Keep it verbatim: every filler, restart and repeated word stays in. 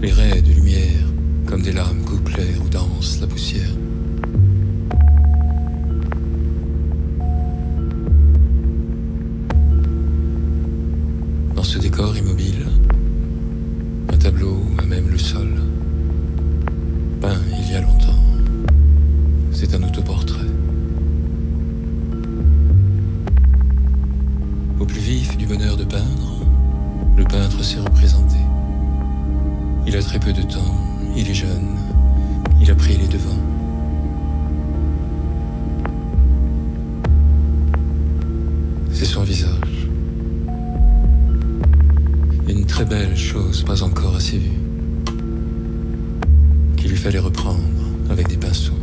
Les raies de lumière, comme des lames coupent l'air où danse la poussière. Dans ce décor immobile, un tableau à même le sol, peint il y a longtemps, c'est un autoportrait. Au plus vif du bonheur de peindre, le peintre s'est représenté. Il a très peu de temps, il est jeune, il a pris les devants. C'est son visage. Une très belle chose pas encore assez vue, qu'il lui fallait reprendre avec des pinceaux.